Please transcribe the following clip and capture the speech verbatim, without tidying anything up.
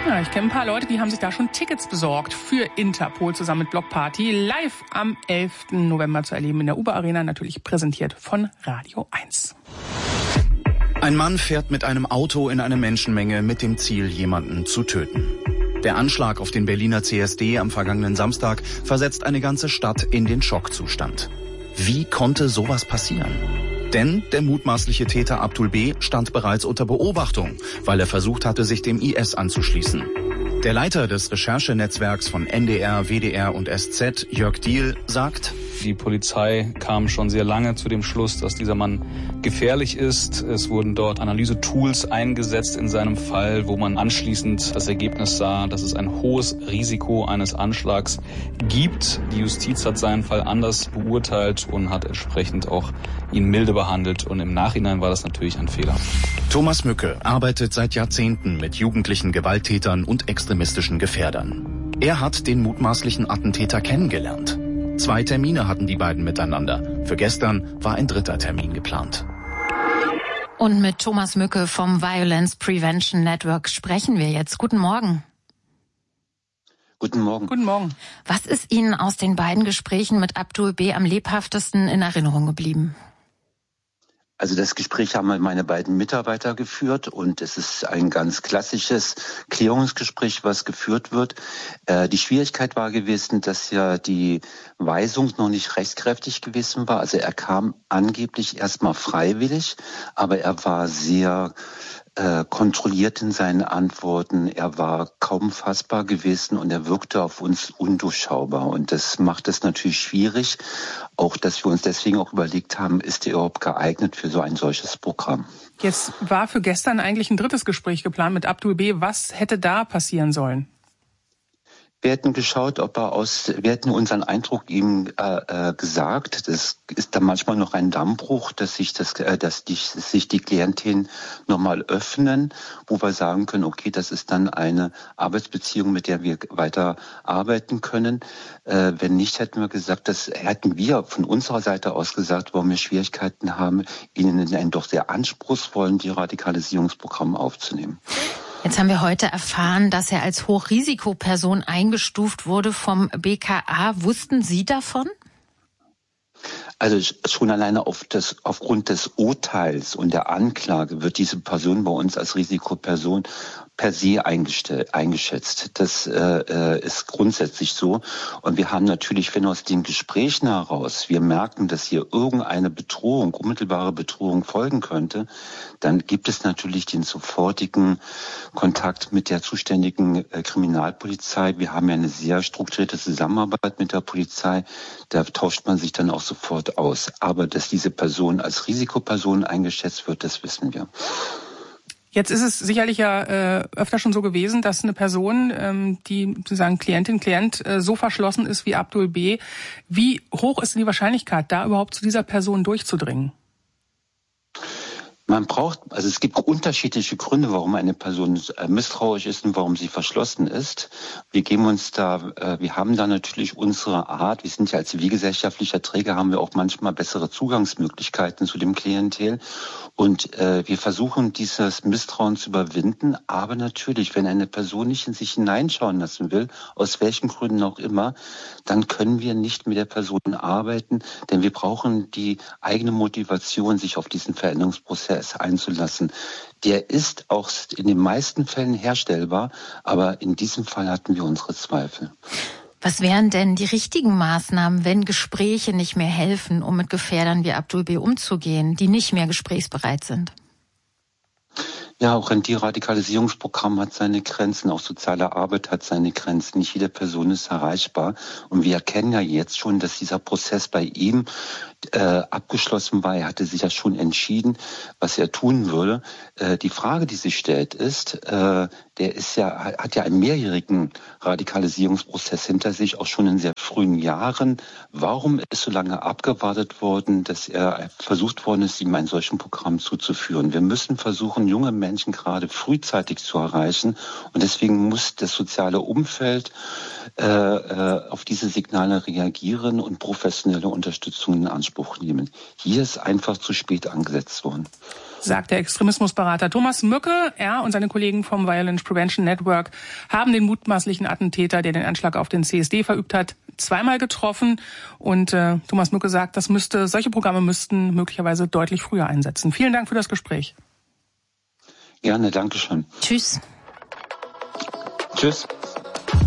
Ja, ich kenne ein paar Leute, die haben sich da schon Tickets besorgt für Interpol zusammen mit Block Party. Live am elften November zu erleben in der Uber Arena, natürlich präsentiert von Radio eins. Ein Mann fährt mit einem Auto in eine Menschenmenge mit dem Ziel, jemanden zu töten. Der Anschlag auf den Berliner C S D am vergangenen Samstag versetzt eine ganze Stadt in den Schockzustand. Wie konnte sowas passieren? Denn der mutmaßliche Täter Abdul B. stand bereits unter Beobachtung, weil er versucht hatte, sich dem I S anzuschließen. Der Leiter des Recherchenetzwerks von N D R, W D R und S Z, Jörg Diehl, sagt: Die Polizei kam schon sehr lange zu dem Schluss, dass dieser Mann gefährlich ist. Es wurden dort Analysetools eingesetzt in seinem Fall, wo man anschließend das Ergebnis sah, dass es ein hohes Risiko eines Anschlags gibt. Die Justiz hat seinen Fall anders beurteilt und hat entsprechend auch ihn milde behandelt. Und im Nachhinein war das natürlich ein Fehler. Thomas Mücke arbeitet seit Jahrzehnten mit jugendlichen Gewalttätern und extremistischen Gefährdern. Er hat den mutmaßlichen Attentäter kennengelernt. Zwei Termine hatten die beiden miteinander. Für gestern war ein dritter Termin geplant. Und mit Thomas Mücke vom Violence Prevention Network sprechen wir jetzt. Guten Morgen. Guten Morgen. Guten Morgen. Was ist Ihnen aus den beiden Gesprächen mit Abdul B. am lebhaftesten in Erinnerung geblieben? Also das Gespräch haben meine beiden Mitarbeiter geführt und es ist ein ganz klassisches Klärungsgespräch, was geführt wird. Äh, die Schwierigkeit war gewesen, dass ja die Weisung noch nicht rechtskräftig gewesen war. Also er kam angeblich erstmal freiwillig, aber er war sehr äh, kontrolliert in seinen Antworten. Er war kaum fassbar gewesen und er wirkte auf uns undurchschaubar. Und das macht es natürlich schwierig, auch dass wir uns deswegen auch überlegt haben, ist er überhaupt geeignet für so ein solches Programm. Jetzt war für gestern eigentlich ein drittes Gespräch geplant mit Abdul B. Was hätte da passieren sollen? Wir hätten geschaut, ob er aus, wir hätten unseren Eindruck ihm äh, gesagt. Das ist dann manchmal noch ein Dammbruch, dass sich das, äh, dass die, sich die Klienteln nochmal öffnen, wo wir sagen können, okay, das ist dann eine Arbeitsbeziehung, mit der wir weiter arbeiten können. Äh, wenn nicht, hätten wir gesagt, das hätten wir von unserer Seite aus gesagt, warum wir Schwierigkeiten haben, ihnen in ein doch sehr anspruchsvollen Deradikalisierungsprogramm aufzunehmen. Jetzt haben wir heute erfahren, dass er als Hochrisikoperson eingestuft wurde vom B K A. Wussten Sie davon? Also schon alleine auf das, aufgrund des Urteils und der Anklage wird diese Person bei uns als Risikoperson per se eingeschätzt. Das äh, ist grundsätzlich so. Und wir haben natürlich, wenn aus den Gesprächen heraus wir merken, dass hier irgendeine Bedrohung, unmittelbare Bedrohung folgen könnte, dann gibt es natürlich den sofortigen Kontakt mit der zuständigen äh, Kriminalpolizei. Wir haben ja eine sehr strukturierte Zusammenarbeit mit der Polizei. Da tauscht man sich dann auch sofort aus. Aber dass diese Person als Risikoperson eingeschätzt wird, das wissen wir. Jetzt ist es sicherlich ja äh, öfter schon so gewesen, dass eine Person, ähm, die sozusagen Klientin, Klient, äh, so verschlossen ist wie Abdul B. Wie hoch ist denn die Wahrscheinlichkeit, da überhaupt zu dieser Person durchzudringen? Man braucht, also es gibt unterschiedliche Gründe, warum eine Person misstrauisch ist und warum sie verschlossen ist. Wir geben uns da, wir haben da natürlich unsere Art, wir sind ja als zivilgesellschaftlicher Träger, haben wir auch manchmal bessere Zugangsmöglichkeiten zu dem Klientel. Und äh, wir versuchen, dieses Misstrauen zu überwinden. Aber natürlich, wenn eine Person nicht in sich hineinschauen lassen will, aus welchen Gründen auch immer, dann können wir nicht mit der Person arbeiten, denn wir brauchen die eigene Motivation, sich auf diesen Veränderungsprozess einzulassen. Der ist auch in den meisten Fällen herstellbar, aber in diesem Fall hatten wir unsere Zweifel. Was wären denn die richtigen Maßnahmen, wenn Gespräche nicht mehr helfen, um mit Gefährdern wie Abdul B. umzugehen, die nicht mehr gesprächsbereit sind? Ja, auch ein Deradikalisierungsprogramm hat seine Grenzen, auch soziale Arbeit hat seine Grenzen. Nicht jede Person ist erreichbar. Und wir erkennen ja jetzt schon, dass dieser Prozess bei ihm äh, abgeschlossen war. Er hatte sich ja schon entschieden, was er tun würde. Äh, die Frage, die sich stellt, ist, äh, der ist ja, hat ja einen mehrjährigen Radikalisierungsprozess hinter sich, auch schon in sehr frühen Jahren. Warum ist so lange abgewartet worden, dass er versucht worden ist, ihm ein solches Programm zuzuführen? Wir müssen versuchen, junge Menschen gerade frühzeitig zu erreichen. Und deswegen muss das soziale Umfeld äh, auf diese Signale reagieren und professionelle Unterstützung in Anspruch Anspruch nehmen. Hier ist einfach zu spät angesetzt worden. Sagt der Extremismusberater Thomas Mücke. Er und seine Kollegen vom Violence Prevention Network haben den mutmaßlichen Attentäter, der den Anschlag auf den C S D verübt hat, zweimal getroffen. Und äh, Thomas Mücke sagt, das müsste, solche Programme müssten möglicherweise deutlich früher einsetzen. Vielen Dank für das Gespräch. Gerne, danke schön. Tschüss. Tschüss.